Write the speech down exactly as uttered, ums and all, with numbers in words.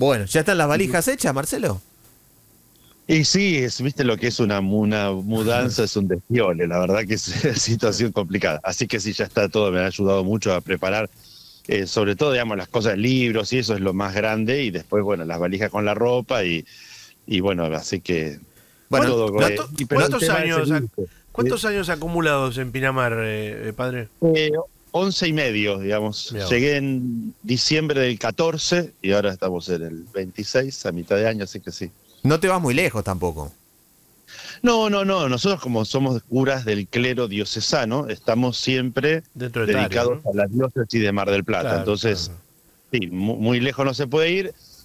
Bueno, ¿ya están las valijas hechas, Marcelo? Y sí, es, viste lo que es una, una mudanza, es un desfiole, la verdad que es una situación complicada. Así que sí, ya está todo, me ha ayudado mucho a preparar, eh, sobre todo, digamos, las cosas, libros y eso es lo más grande, y después, bueno, las valijas con la ropa y, y bueno, así que Bueno, todo. no, eh, ¿Cuánto- y, pero el ¿Cuántos tema es años, el ac- irse, ¿sí? cuántos años acumulados en Pinamar, eh, eh, padre? Eh, once y medio, digamos. Mirá vos. Llegué en diciembre del catorce y ahora estamos en el veintiséis, a mitad de año, así que sí. no te vas muy lejos tampoco. No, no, no. Nosotros como somos curas del clero diocesano, estamos siempre Dentro de esta área, dedicados ¿no? a la diócesis de Mar del Plata. Claro, Entonces, claro. sí, mu- muy lejos no se puede ir.